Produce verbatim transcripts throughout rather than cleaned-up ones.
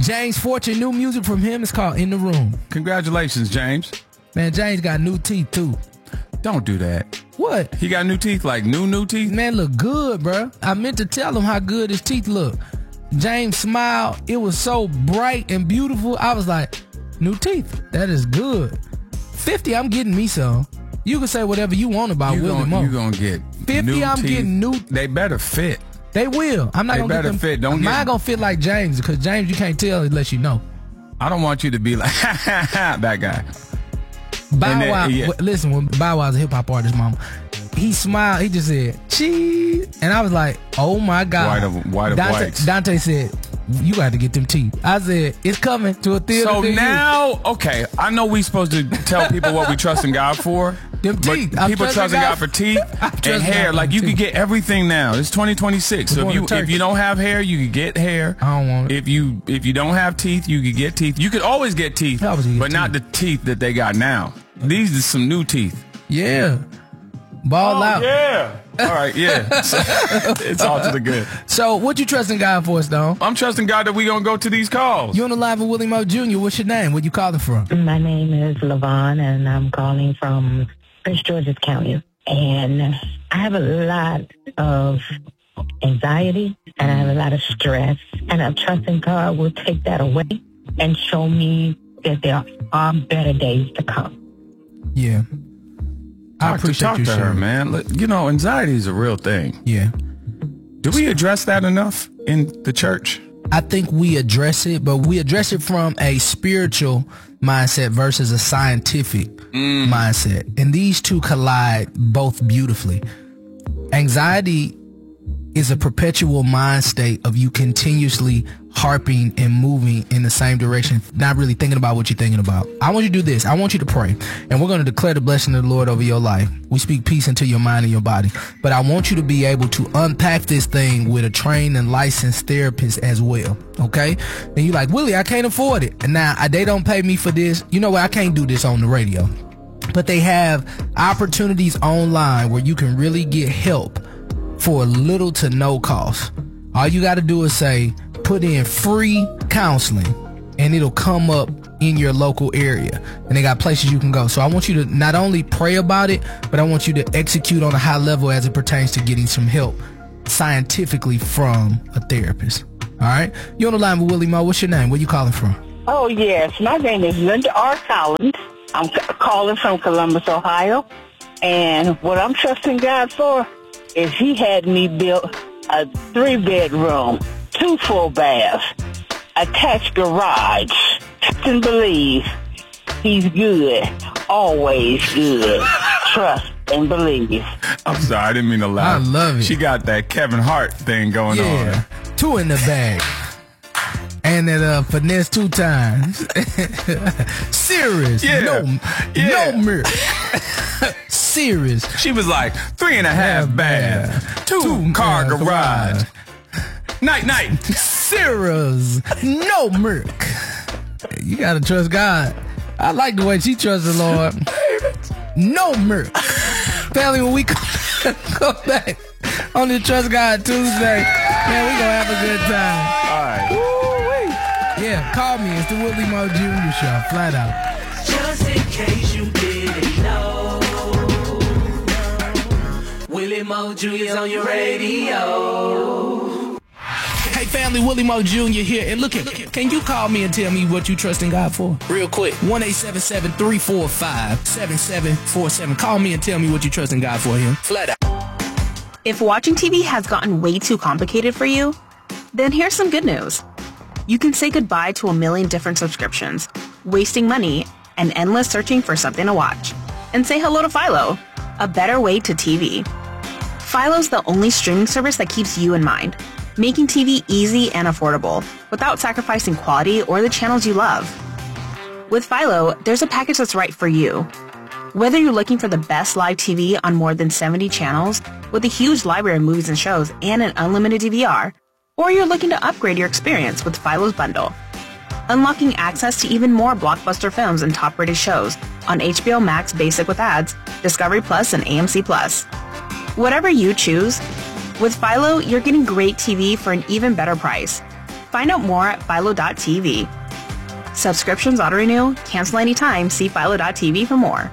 James Fortune, new music from him. It's called In the Room. Congratulations, James. Man, James got new teeth, too. Don't do that. What? He got new teeth, like new, new teeth? Man, look good, bro. I meant to tell him how good his teeth look. James smiled. It was so bright and beautiful. I was like, new teeth. That is good. fifty, I'm getting me some. You can say whatever you want about you Willie gonna, Mo. You gonna get fifty, new I'm teeth. getting new. They better fit. They will. I'm not they gonna better get them, fit. Don't mine get, gonna fit like James, because James, you can't tell unless you know. I don't want you to be like that guy. Bow then, Wow. yeah. Listen, when Bow Wow's a hip hop artist, mama, he smiled. He just said cheese, and I was like, "Oh my God!" White of, white of Dante, whites. Dante said, "You got to get them teeth." I said, "It's coming to a theater." So near now, you. okay, I know we supposed to tell people what we trust in God for. Them teeth. But I'm people trusting trusting God, God for teeth I'm and trusting hair. God Like for you teeth. can get everything now. It's twenty twenty-six. So We're if you going to if you don't have hair, you can get hair. I don't want it. If you if you don't have teeth, you can get teeth. You could always get teeth, I always get but not the teeth. teeth that they got now. These are some new teeth. Yeah, ball Oh, out. yeah. All right, yeah. So, it's all to the good. So, what you trusting God for, Stone? I'm trusting God that we gonna go to these calls. You on the live with Willie Mo Junior What's your name? Where you calling from? My name is Lavon, and I'm calling from Prince George's County. And I have a lot of anxiety, and I have a lot of stress, and I'm trusting God will take that away and show me that there are better days to come. Yeah, I Talk to, appreciate talk you to her, sharing. man. Look, you know, anxiety is a real thing. Yeah. Do we address that enough in the church? I think we address it, but we address it from a spiritual mindset versus a scientific Mm. mindset. And these two collide both beautifully. Anxiety is a perpetual mind state of you continuously harping and moving in the same direction, not really thinking about what you're thinking about. I want you to do this. I want you to pray, and we're going to declare the blessing of the Lord over your life. We speak peace into your mind and your body, but I want you to be able to unpack this thing with a trained and licensed therapist as well. Okay? And you're like, Willie, I can't afford it. And now I, they don't pay me for this. You know what? I can't do this on the radio. But they have opportunities online where you can really get help for little to no cost. All you got to do is say, put in free counseling, and it'll come up in your local area. And they got places you can go. So I want you to not only pray about it, but I want you to execute on a high level as it pertains to getting some help scientifically from a therapist. All right? You're on the line with Willie Mo. What's your name? Where you calling from? Oh, yes. My name is Linda R. Collins. I'm c- calling from Columbus, Ohio. And what I'm trusting God for is he had me build a three-bedroom, two full baths, attached garage. Trust and believe he's good, always good. Trust and believe. I'm sorry, I didn't mean to laugh. I love it. She got that Kevin Hart thing going Yeah. Two in the bag. And that uh, finesse two times. Serious. Yeah. No, Yeah. no mirror. Serious. on. She was like, three and a half bath, two, Two car car garage. garage. Night, night. Serious. No mirror. You gotta trust God. I like the way she trusts the Lord. No mirror. Family, when we come, come back on the Trust God Tuesday, man, we gonna have a good time. All right. Woo-wee. Yeah, call me. It's the Willie Mo Junior Show. Flat out. Just in case you didn't know, Willie Mo Junior's on your radio. Hey family, Willie Mo Junior here. And look, at, can you call me and tell me what you trust in God for? Real quick. one eight seven seven, three four five, seven seven four seven. Call me and tell me what you trust in God for him. Flat out. If watching T V has gotten way too complicated for you, then here's some good news. You can say goodbye to a million different subscriptions, wasting money, and endless searching for something to watch. And say hello to Philo, a better way to T V. Philo's the only streaming service that keeps you in mind, making T V easy and affordable without sacrificing quality or the channels you love. With Philo, there's a package that's right for you. Whether you're looking for the best live T V on more than seventy channels with a huge library of movies and shows and an unlimited D V R, or you're looking to upgrade your experience with Philo's bundle, unlocking access to even more blockbuster films and top-rated shows on H B O Max Basic with ads, Discovery Plus, and A M C Plus. Whatever you choose, with Philo, you're getting great T V for an even better price. Find out more at philo dot t v. Subscriptions auto-renew, cancel anytime. See philo dot t v for more.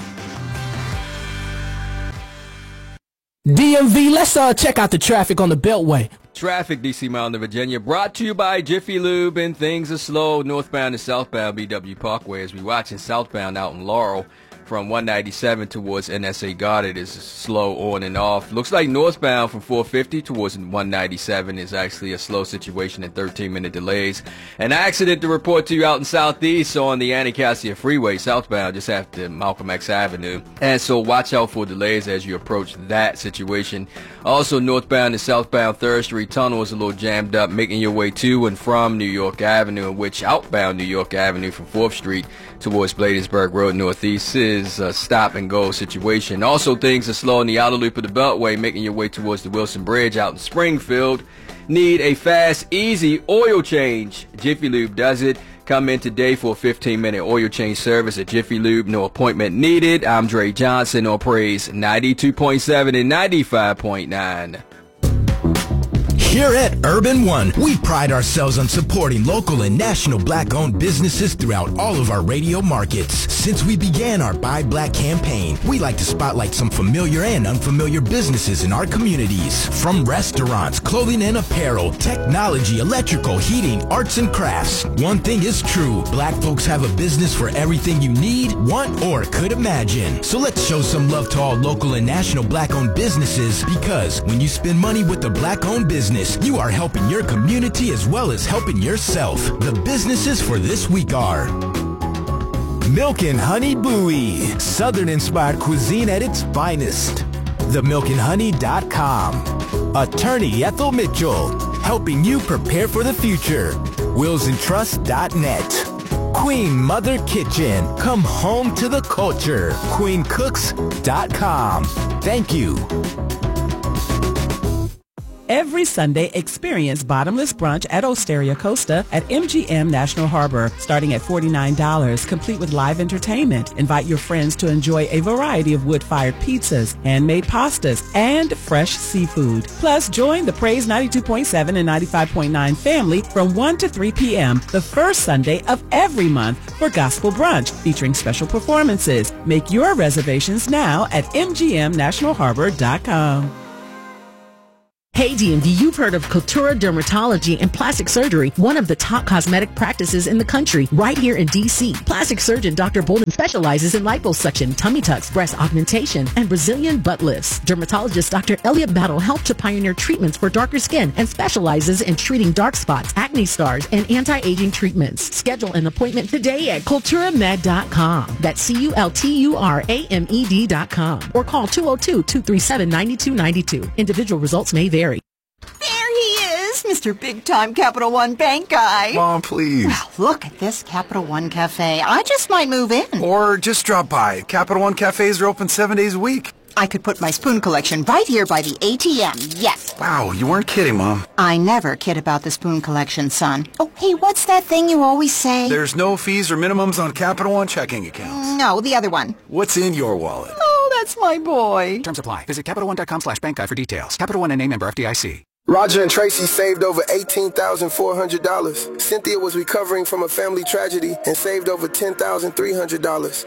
D M V, let's uh, check out the traffic on the Beltway. Traffic, D C, Maryland, Virginia, brought to you by Jiffy Lube, and things are slow northbound and southbound B W Parkway as we watching southbound out in Laurel from one ninety-seven towards N S A Goddard is slow on and off. Looks like northbound from four fifty towards one ninety-seven is actually a slow situation and thirteen minute delays. An accident to report to you out in southeast on the Anacostia Freeway southbound just after Malcolm X Avenue. And so watch out for delays as you approach that situation. Also northbound and southbound third Street Tunnel is a little jammed up, making your way to and from New York Avenue, in which outbound New York Avenue from fourth Street towards Bladensburg Road Northeast is a stop and go situation. Also things are slow in the outer loop of the Beltway, making your way towards the Wilson Bridge out in Springfield. Need a fast, easy oil change? Jiffy Lube does it. Come in today for a fifteen minute oil change service at Jiffy Lube. No appointment needed. I'm Dre Johnson on Praise ninety-two point seven and ninety-five point nine. Here at Urban One, we pride ourselves on supporting local and national black-owned businesses throughout all of our radio markets. Since we began our Buy Black campaign, we like to spotlight some familiar and unfamiliar businesses in our communities. From restaurants, clothing and apparel, technology, electrical, heating, arts and crafts. One thing is true, black folks have a business for everything you need, want, or could imagine. So let's show some love to all local and national black-owned businesses, because when you spend money with a black-owned business, you are helping your community as well as helping yourself. The businesses for this week are Milk and Honey Bowie, Southern-inspired cuisine at its finest. the milk and honey dot com. Attorney Ethel Mitchell, helping you prepare for the future. wills and trust dot net. Queen Mother Kitchen, come home to the culture. queen cooks dot com. Thank you. Every Sunday, experience bottomless brunch at Osteria Costa at M G M National Harbor, starting at forty-nine dollars, complete with live entertainment. Invite your friends to enjoy a variety of wood-fired pizzas, handmade pastas, and fresh seafood. Plus, join the Praise ninety-two point seven and ninety-five point nine family from one to three p.m. the first Sunday of every month for Gospel Brunch, featuring special performances. Make your reservations now at m g m national harbor dot com. Hey D M V, you've heard of Cultura Dermatology and Plastic Surgery, one of the top cosmetic practices in the country, right here in D C. Plastic surgeon Doctor Bolden specializes in liposuction, tummy tucks, breast augmentation, and Brazilian butt lifts. Dermatologist Doctor Elliot Battle helped to pioneer treatments for darker skin and specializes in treating dark spots, acne scars, and anti-aging treatments. Schedule an appointment today at cultura med dot com. That's C U L T U R A M E D dot com. Or call two oh two, two three seven, nine two nine two. Individual results may vary. There he is, Mister Big-Time Capital One Bank guy. Mom, please. Well, look at this Capital One Cafe. I just might move in. Or just drop by. Capital One Cafes are open seven days a week. I could put my spoon collection right here by the A T M, yes. Wow, you weren't kidding, Mom. I never kid about the spoon collection, son. Oh, hey, what's that thing you always say? There's no fees or minimums on Capital One checking accounts. No, the other one. What's in your wallet? Oh, that's my boy. Terms apply. Visit Capital One dot com slash bank guide for details. Capital One and name member F D I C. Roger and Tracy saved over eighteen thousand four hundred dollars. Cynthia was recovering from a family tragedy and saved over ten thousand three hundred dollars.